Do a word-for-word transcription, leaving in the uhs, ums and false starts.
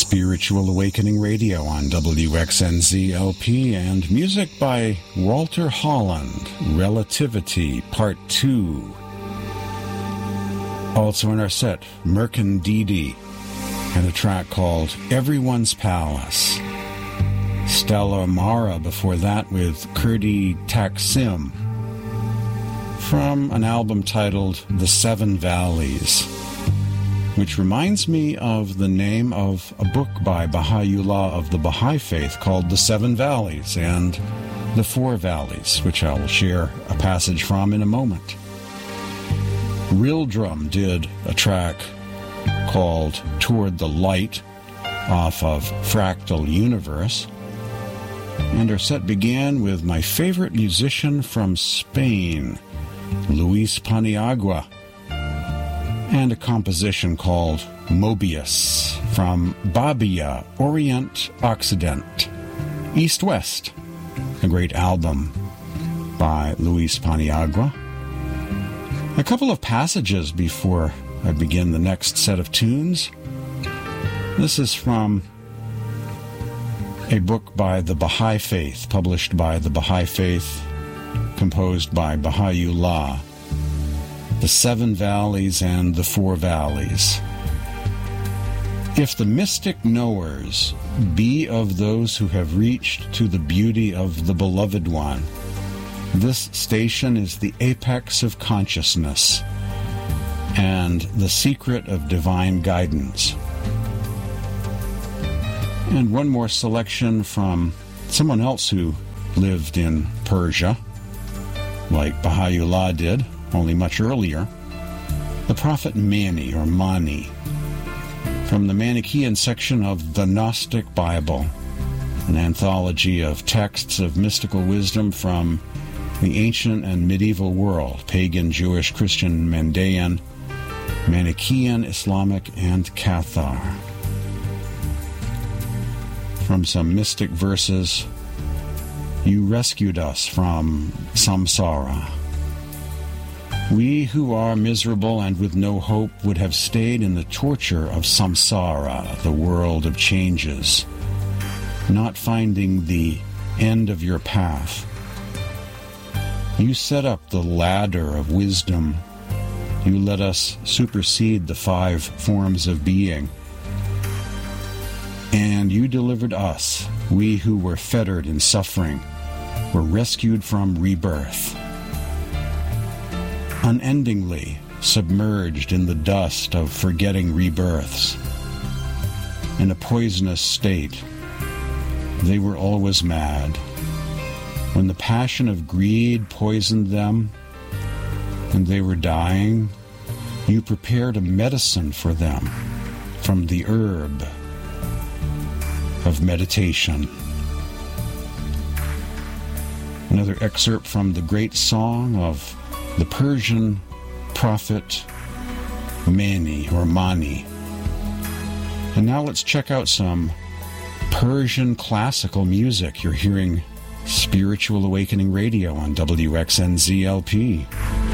Spiritual Awakening Radio on W X N Z L P, and music by Walter Holland, Relativity, Part two. Also in our set, Merkin Didi, and a track called Everyone's Palace. Stella Mara before that with Kurdi Taksim, from an album titled The Seven Valleys, which reminds me of the name of a book by Baha'u'llah of the Baha'i Faith called The Seven Valleys and The Four Valleys, which I will share a passage from in a moment. Real Drum did a track called Toward the Light off of Fractal Universe, and our set began with my favorite musician from Spain, Luis Paniagua, and a composition called Mobius from Babia, Orient, Occident, East-West, a great album by Luis Paniagua. A couple of passages before I begin the next set of tunes. This is from a book by the Baha'i Faith, published by the Baha'i Faith, composed by Baha'u'llah, The Seven Valleys and the Four Valleys. If the mystic knowers be of those who have reached to the beauty of the Beloved One, this station is the apex of consciousness and the secret of divine guidance. And one more selection from someone else who lived in Persia, like Baha'u'llah did, only much earlier, the prophet Mani, or Mani, from the Manichaean section of the Gnostic Bible, an anthology of texts of mystical wisdom from the ancient and medieval world, pagan, Jewish, Christian, Mandaean, Manichaean, Islamic, and Cathar. From some mystic verses, you rescued us from samsara. We who are miserable and with no hope would have stayed in the torture of samsara, the world of changes, not finding the end of your path. You set up the ladder of wisdom. You let us supersede the five forms of being. And you delivered us, we who were fettered in suffering, were rescued from rebirth. Unendingly submerged in the dust of forgetting rebirths, in a poisonous state, they were always mad. When the passion of greed poisoned them, and they were dying, you prepared a medicine for them from the herb of meditation. Another excerpt from the great song of the Persian prophet Mani, or Mani. And now let's check out some Persian classical music. You're hearing Spiritual Awakening Radio on W X N Z L P.